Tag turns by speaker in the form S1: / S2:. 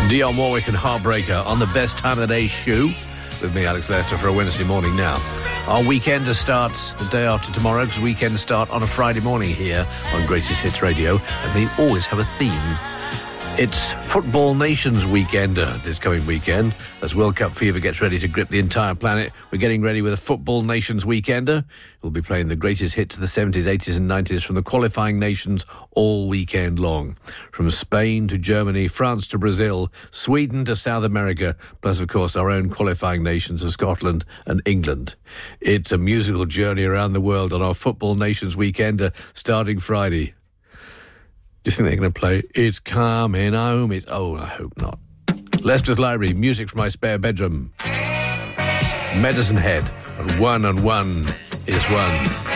S1: Dionne Warwick and Heartbreaker on the Best Time of the Day show with me, Alex Lester, for a Wednesday morning now. Our weekender starts the day after tomorrow because weekends start on a Friday morning here on Greatest Hits Radio, and they always have a theme. It's Football Nations Weekender this coming weekend. As World Cup fever gets ready to grip the entire planet, we're getting ready with a Football Nations Weekender. We'll be playing the greatest hits of the 70s, 80s and 90s from the qualifying nations all weekend long. From Spain to Germany, France to Brazil, Sweden to South America, plus, of course, our own qualifying nations of Scotland and England. It's a musical journey around the world on our Football Nations Weekender starting Friday. Do you think they're going to play It's Coming Home? Oh, I hope not. Leicester's Library, music from my spare bedroom. Medicine Head, and one is one.